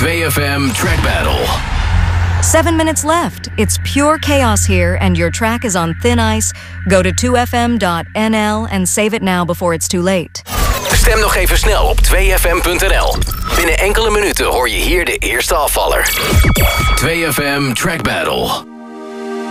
2FM Track Battle. 7 minutes left. It's pure chaos here and your track is on thin ice. Go to 2fm.nl and save it now before it's too late. Stem nog even snel op 2fm.nl. Binnen enkele minuten hoor je hier de eerste afvaller. 2FM Track Battle.